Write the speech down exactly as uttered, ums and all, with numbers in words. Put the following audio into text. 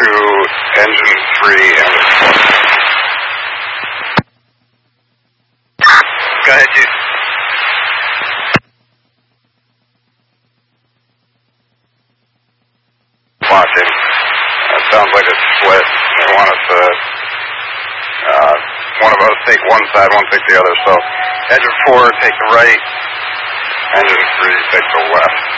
to engine three, engine four. Go ahead, Chief. Watching. It sounds like it's split. They want us to, uh, one of us take one side, one take the other. So engine four, take the right. Engine three, take the left.